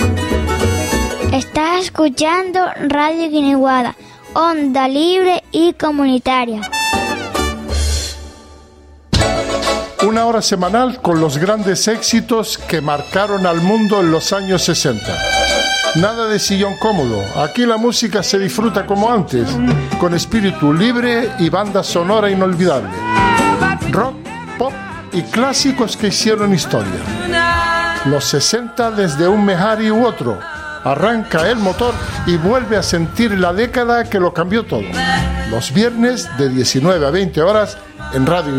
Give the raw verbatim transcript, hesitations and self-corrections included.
Estás escuchando Radio Guineguada, onda libre y comunitaria. Una hora semanal con los grandes éxitos que marcaron al mundo en los años sesenta. Nada de sillón cómodo, aquí la música se disfruta como antes, con espíritu libre y banda sonora inolvidable. Rock, pop y clásicos que hicieron historia. Los sesenta desde un Mehari u otro. Arranca el motor y vuelve a sentir la década que lo cambió todo. Los viernes de diecinueve a veinte horas en Radio